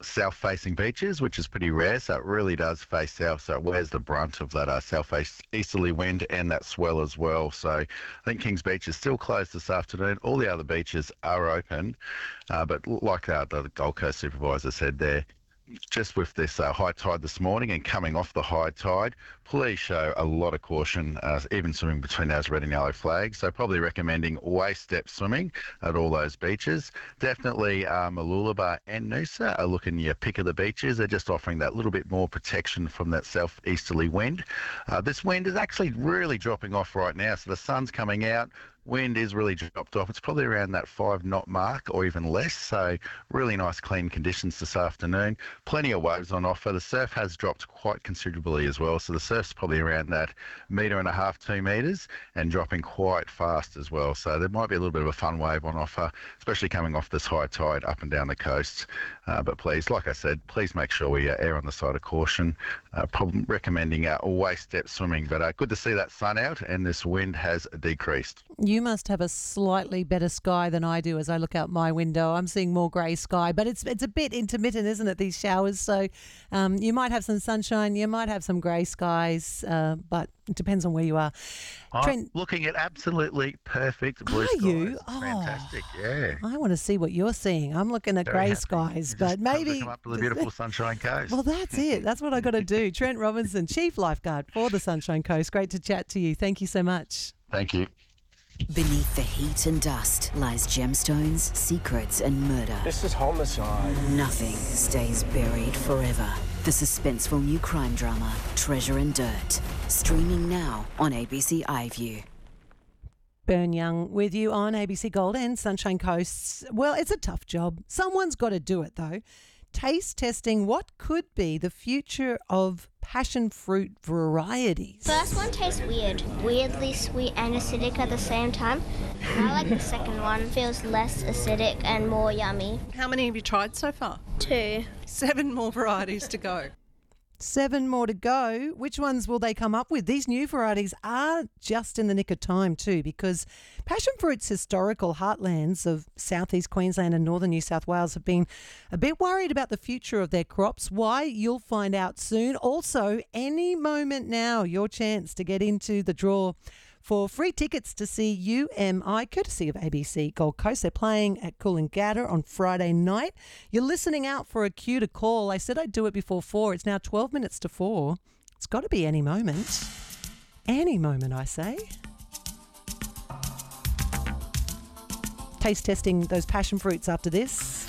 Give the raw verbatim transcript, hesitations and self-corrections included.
south-facing beaches, which is pretty rare, so it really does face south, so it wears the brunt of that uh, south-easterly wind and that swell as well. So I think Kings Beach is still closed this afternoon. All the other beaches are open, uh, but like uh, the Gold Coast supervisor said there, just with this uh, high tide this morning and coming off the high tide, please show a lot of caution, uh, even swimming between those red and yellow flags. So probably recommending waist depth swimming at all those beaches. Definitely uh, Mooloolaba and Noosa are looking your pick of the beaches. They're just offering that little bit more protection from that southeasterly wind. Uh, this wind is actually really dropping off right now, so the sun's coming out. Wind is really dropped off. It's probably around that five knot mark or even less. So really nice clean conditions this afternoon. Plenty of waves on offer. The surf has dropped quite considerably as well. So the surf's probably around that metre and a half, two metres, and dropping quite fast as well. So there might be a little bit of a fun wave on offer, especially coming off this high tide up and down the coast. Uh, but please, like I said, please make sure we uh, err on the side of caution. Uh, probably recommending uh, waist depth swimming. But uh, good to see that sun out and this wind has decreased. You must have a slightly better sky than I do as I look out my window. I'm seeing more grey sky, but it's it's a bit intermittent, isn't it, these showers? So um, you might have some sunshine, you might have some grey skies, uh, but it depends on where you are. I'm Trent, looking at absolutely perfect blue are skies. you? It's Oh, fantastic, yeah. I want to see what you're seeing. I'm looking at Very grey happy. skies, You but just come to maybe... come up to the beautiful Sunshine Coast. Well, that's it. That's what I got to do. Trent Robinson, Chief Lifeguard for the Sunshine Coast. Great to chat to you. Thank you so much. Thank you. Beneath the heat and dust lies gemstones, secrets and murder. This is homicide. Nothing stays buried forever. The suspenseful new crime drama, Treasure and Dirt. Streaming now on A B C iView. Bern Young with you on A B C Gold and Sunshine Coast. Well, it's a tough job. Someone's got to do it, though. Taste testing what could be the future of passion fruit varieties. First one tastes weird, weirdly sweet and acidic at the same time. I like the second one, feels less acidic and more yummy. How many have you tried so far? Two. Seven more varieties to go. Seven more to go. Which ones will they come up with? These new varieties are just in the nick of time too, because passion fruit's historical heartlands of southeast Queensland and northern New South Wales have been a bit worried about the future of their crops. Why? You'll find out soon. Also, any moment now, your chance to get into the draw for free tickets to see U M I, courtesy of A B C Gold Coast. They're playing at Coolangatta on Friday night. You're listening out for a cue to call. I said I'd do it before four. It's now twelve minutes to four. It's got to be any moment. Any moment, I say. Taste testing those passion fruits after this.